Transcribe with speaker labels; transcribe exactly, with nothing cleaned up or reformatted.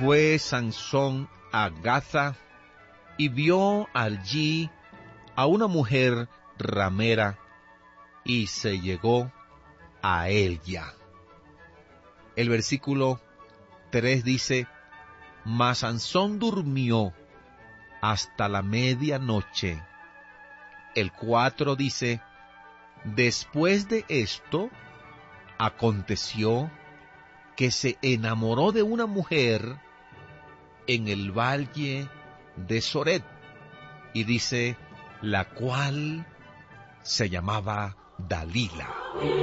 Speaker 1: fue Sansón a Gaza y vio allí a una mujer ramera y se llegó a ella. El versículo tres dice, mas Sansón durmió hasta la medianoche. El cuatro dice, después de esto, aconteció que se enamoró de una mujer en el valle de Soret, y dice, la cual se llamaba Dalila.